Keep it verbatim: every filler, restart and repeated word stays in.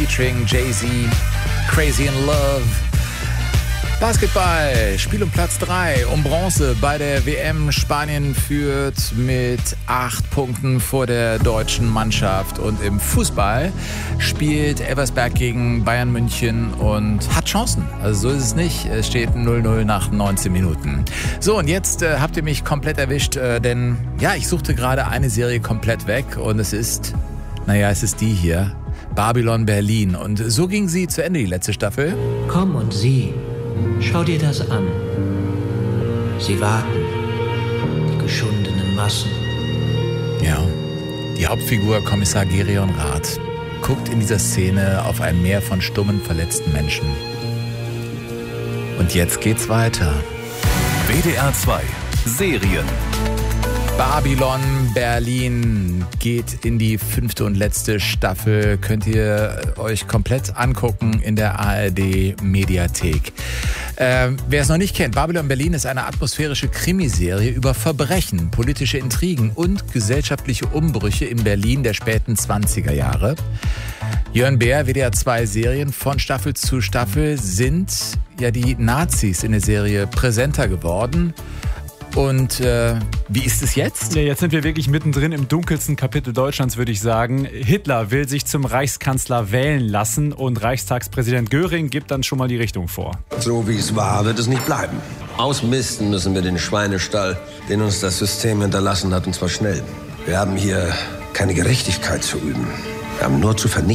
featuring Jay-Z, Crazy in Love. Basketball, Spiel um Platz drei, um Bronze bei der W M. Spanien führt mit acht Punkten vor der deutschen Mannschaft. Und im Fußball spielt Elversberg gegen Bayern München und hat Chancen. Also so ist es nicht. Es steht null null nach neunzehn Minuten. So, und jetzt äh, habt ihr mich komplett erwischt, äh, denn ja, ich suchte gerade eine Serie komplett weg und es ist, naja, es ist die hier, Babylon Berlin. Und so ging sie zu Ende, die letzte Staffel. Komm und sieh. Schau dir das an. Sie warten, die geschundenen Massen. Ja, die Hauptfigur Kommissar Gerion Rath guckt in dieser Szene auf ein Meer von stummen, verletzten Menschen. Und jetzt geht's weiter. W D R zwei Serien. Babylon Berlin geht in die fünfte und letzte Staffel. Könnt ihr euch komplett angucken in der A R D-Mediathek. Ähm, wer es noch nicht kennt, Babylon Berlin ist eine atmosphärische Krimiserie über Verbrechen, politische Intrigen und gesellschaftliche Umbrüche in Berlin der späten zwanziger Jahre. Jörn Bär, W D R zwei Serien von Staffel zu Staffel sind ja die Nazis in der Serie präsenter geworden. Und äh, wie ist es jetzt? Ja, jetzt sind wir wirklich mittendrin im dunkelsten Kapitel Deutschlands, würde ich sagen. Hitler will sich zum Reichskanzler wählen lassen und Reichstagspräsident Göring gibt dann schon mal die Richtung vor. So wie es war, wird es nicht bleiben. Ausmisten müssen wir den Schweinestall, den uns das System hinterlassen hat, und zwar schnell. Wir haben hier keine Gerechtigkeit zu üben. Wir haben nur zu vernichten.